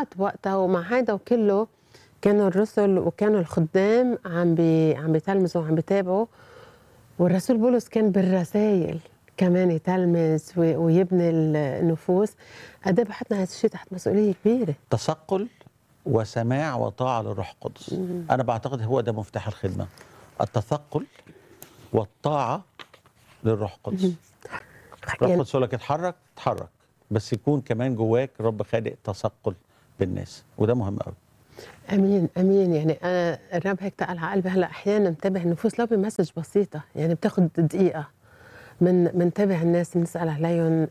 وقتها، ومع هيدا وكله كانوا الرسل وكانوا الخدام عم بيتلمذوا وعم بيتابعوا، والرسول بولس كان بالرسايل كمان يتلمذ ويبني النفوس. قد ايه بحطنا هذا الشيء تحت مسؤوليه كبيره. تثقل وسماع وطاعة للروح القدس. أنا بعتقد هو ده مفتاح الخدمة، التثقل والطاعة للروح القدس. الروح القدس يقول لك اتحرك، بس يكون كمان جواك رب خالق تثقل بالناس، وده مهم قوي. امين امين. يعني انا الرب هيك تقل على قلبي هلا احيانا انتبه النفوس لو بمسج بسيطه، يعني بتاخذ دقيقه منتبه الناس بنسال عليهم.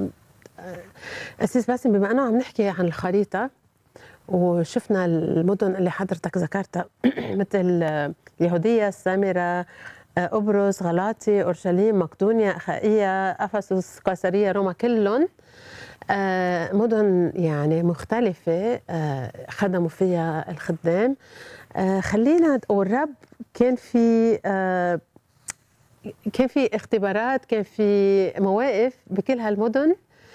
أسيس باسم، بما أنه عم نحكي عن الخريطة وشفنا المدن اللي حضرتك ذكرتها مثل اليهودية، السامرة، قبرص، غلاطي، أورشليم، مقدونيا، أخائية، أفسس، قيصرية، روما، كلهم مدن يعني مختلفة خدموا فيها الخدام. خلينا، والرب كان في اختبارات، كان في مواقف بكل هالمدن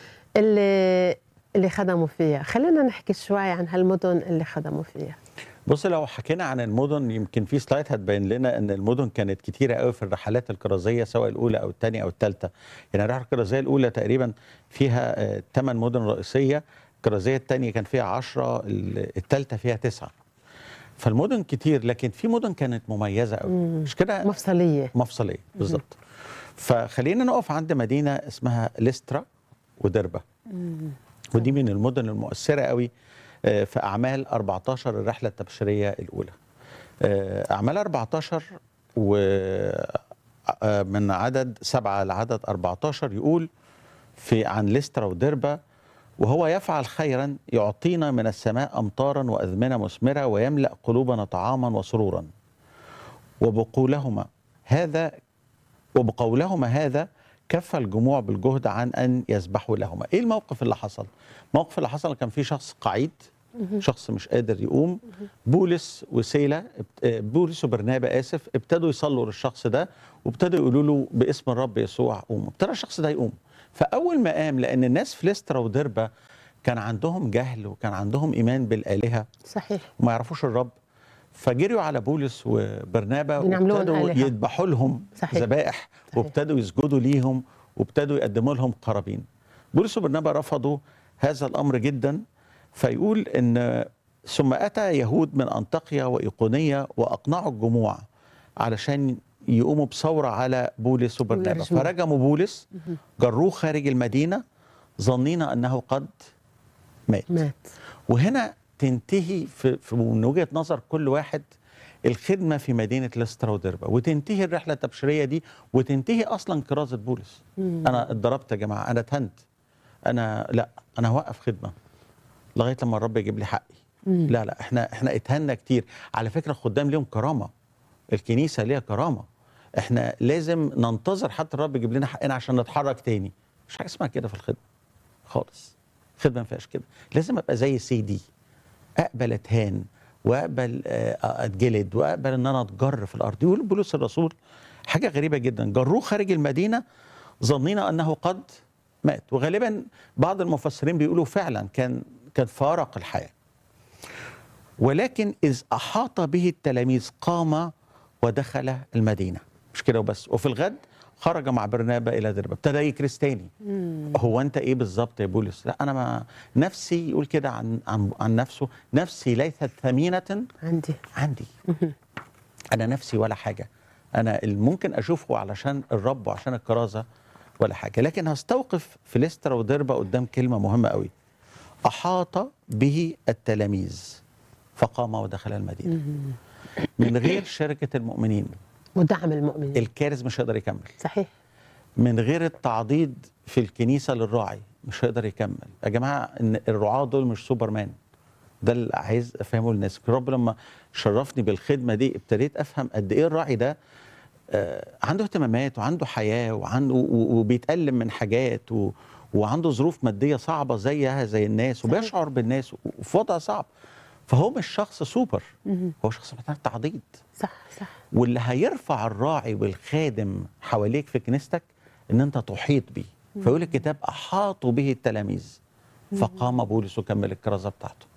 اللي خدموا فيها. خلينا نحكي شوي عن هالمدن اللي خدموا فيها. بص، لو حكينا عن المدن يمكن في سلايد هتبين لنا ان المدن كانت كتيره قوي في الرحلات الكرازيه، سواء الاولى او الثانيه او الثالثه. يعني الرحله الكرازيه الاولى تقريبا فيها 8 مدن رئيسيه، الكرازيه الثانيه كان فيها 10، الثالثه فيها 9. فالمدن كتير، لكن في مدن كانت مميزه قوي، مش كده؟ مفصليه بالظبط. فخلينا نقف عند مدينه اسمها ليسترا ودربه، ودي من المدن المؤثره قوي في أعمال 14 الرحلة التبشيرية الأولى. أعمال 14 ومن عدد 7 لعدد 14 يقول عن ليسترا ودربة: وهو يفعل خيرا يعطينا من السماء أمطارا وأذمنة مثمرة ويملأ قلوبنا طعاما وسرورا، وبقولهما هذا كف الجموع بالجهد عن أن يسبحوا لهما. إيه الموقف اللي حصل؟ الموقف اللي حصل كان في شخص قعيد، شخص مش قادر يقوم. بولس وبرنابا ابتدوا يصلوا للشخص ده، وابتدوا يقولوا له باسم الرب يسوع قوم. ابتدى الشخص ده يقوم. فأول ما قام، لأن الناس في ليسترا ودربة كان عندهم جهل وكان عندهم إيمان بالآلهة، صحيح، وما يعرفوش الرب، فجريوا على بولس وبرنابا وابتدوا يذبحوا لهم ذبائح، وابتدوا يسجدوا ليهم، وابتدوا يقدموا لهم قرابين. بولس وبرنابا رفضوا هذا الأمر جدا. فيقول إن ثم أتى يهود من أنطاكيا وإيقونية وأقنعوا الجموع علشان يقوموا بثورة على بولس وبرنابا، فرجموا بولس، جروه خارج المدينة ظنين أنه قد مات. وهنا تنتهي من وجهة نظر كل واحد الخدمة في مدينة ليسترا ودربة، وتنتهي الرحلة التبشيرية دي، وتنتهي أصلا كرازة بولس. أنا اتضربت يا جماعة، أنا اتهنت، أنا هوقف خدمة لغايه لما الرب يجيب لي حقي. لا احنا اتهنا كتير. على فكره الخدام ليهم كرامه، الكنيسه ليها كرامه، احنا لازم ننتظر حتى الرب يجيب لنا حقنا عشان نتحرك تاني. مش حاجه اسمها كده في الخدمه خالص. الخدمه ما فيهاش كده. لازم ابقى زي سيدي، اقبل اتهان واقبل اتجلد واقبل ان انا اتجر في الارض. يقول بولس الرسول حاجه غريبه جدا: جروه خارج المدينه ظنين انه قد مات. وغالبا بعض المفسرين بيقولوا فعلا كان فارق الحياة، ولكن إذ أحاط به التلاميذ قام ودخل المدينة. مش كده وبس، وفي الغد خرج مع برنابا إلى دربة، ابتدى يكرس تاني. هو أنت إيه بالظبط يا بولس؟ لا، أنا ما نفسي يقول كده عن نفسه: نفسي ليست ثمينة عندي. أنا نفسي ولا حاجة، أنا اللي ممكن أشوفه علشان الرب وعشان الكرازة ولا حاجة. لكن هستوقف في ليسترا ودربة قدام كلمة مهمة قوي: أحاط به التلاميذ فقام ودخل المدينة. من غير شركة المؤمنين ودعم المؤمنين الكارز مش هيقدر يكمل. صحيح. من غير التعضيد في الكنيسة للراعي مش هيقدر يكمل. يا جماعة إن الرعاة دول مش سوبرمان، ده اللي عايز أفهمه للناس. الرب لما شرفني بالخدمة دي ابتديت أفهم قد إيه الراعي ده عنده اهتمامات وعنده حياة وبيتألم من حاجات وعنده ظروف مادية صعبة زيها زي الناس، وبيشعر بالناس وفي وضع صعب. فهو مش شخص سوبر، هو شخص محتاج تعضيد. صح. واللي هيرفع الراعي والخادم حواليك في كنيستك ان انت تحيط بيه. فيقول الكتاب احاطوا به التلاميذ فقام بولس وكمل الكرازة بتاعته.